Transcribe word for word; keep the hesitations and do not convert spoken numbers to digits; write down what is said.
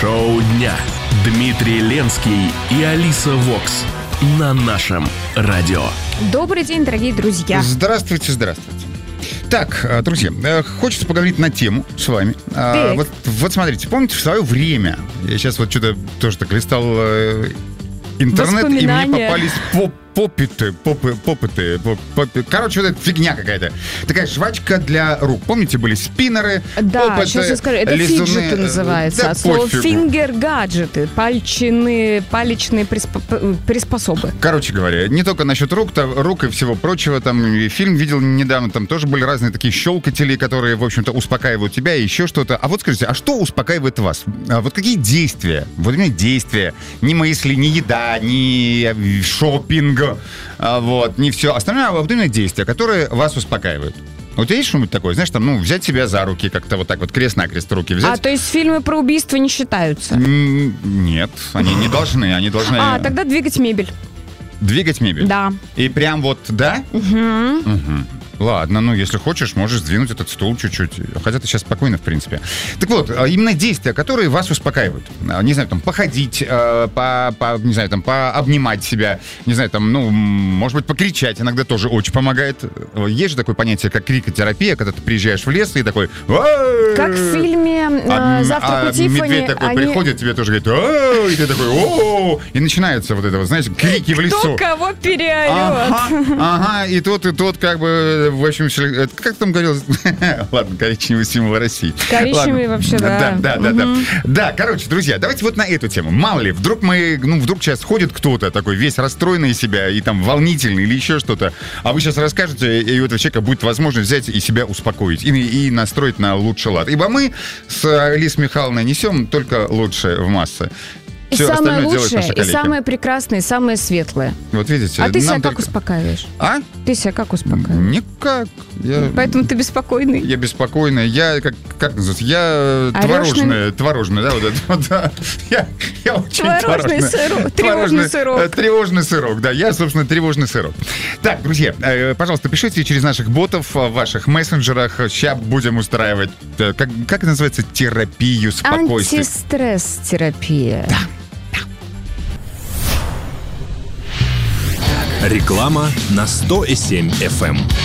Шоу дня. Дмитрий Ленский и Алиса Вокс на нашем радио. Добрый день, дорогие друзья. Здравствуйте, здравствуйте. Так, друзья, хочется поговорить на тему с вами. А, вот, вот смотрите, помните, в свое время, я сейчас вот что-то тоже так листал интернет, и мне попались поп Попыты, попы, попыты, попы. Короче, вот эта фигня какая-то. Такая жвачка для рук. Помните, были спиннеры, да, попыты, сейчас я скажу, это лизуны. фиджеты называется. Да, от слова пофигу. фингер-гаджеты, пальчины, палечные приспо- приспособы. Короче говоря, не только насчет рук, там, рук и всего прочего. Там и фильм видел недавно, там тоже были разные такие щелкатели, которые, в общем-то, успокаивают тебя и еще что-то. А вот скажите, а что успокаивает вас? А вот какие действия? Вот именно действия. Ни мысли, ни еда, ни шопинг. А, вот, не все. Остальное, а вот именно действия, которые вас успокаивают. Вот есть что-нибудь такое, знаешь, там, ну, взять себя за руки, как-то вот так вот крест-накрест руки взять. А, то есть фильмы про убийство не считаются? М- нет, они не должны, они должны... А, тогда двигать мебель. Двигать мебель? Да. И прям вот, да? Угу. Угу. Ладно, ну, если хочешь, можешь сдвинуть этот стул чуть-чуть. Хотя ты сейчас спокойно, в принципе. Так вот, именно действия, которые вас успокаивают. Не знаю, там, походить, по, по, не знаю, там, пообнимать себя, не знаю, там, ну, может быть, покричать иногда тоже очень помогает. Есть же такое понятие, как крикотерапия, когда ты приезжаешь в лес и такой... Как в фильме а, «Завтрак а у Тиффани». медведь такой они... приходит, тебе тоже говорит... И ты такой... О-о-о! И начинается вот это, вот, знаешь, крики в лесу. Кто кого переорет? Ага, ага, и тот, и тот, как бы... В общем, как там говорил? Ладно, коричневый символ России. Коричневый вообще, да. Да, да, да, да. Да, короче, друзья, давайте вот на эту тему. Мало ли, вдруг мы, ну, вдруг сейчас ходит кто-то такой весь расстроенный из себя и там волнительный или еще что-то, а вы сейчас расскажете, и у этого человека будет возможность взять и себя успокоить, и, и настроить на лучший лад. Ибо мы с Алисой Михайловной несем только лучшее в массы. И Все самое лучшее, и коллеги. самое прекрасное, и самое светлое. Вот видите. А ты себя только... как успокаиваешь? А? Ты себя как успокаиваешь? Никак. Я... Поэтому ты беспокойный. Я беспокойный. Я, как, как называется, я Орёшь творожный, творожный, да, вот это вот, да. Я, я очень Творожный творожный. сырок, тревожный сырок. э, Тревожный сырок, да, я, собственно, тревожный сырок. Так, друзья, э, пожалуйста, пишите через наших ботов в ваших мессенджерах. Сейчас будем устраивать, э, как, как это называется, терапию спокойствия. Антистресс-терапия. Да. Реклама на сто семь эф эм.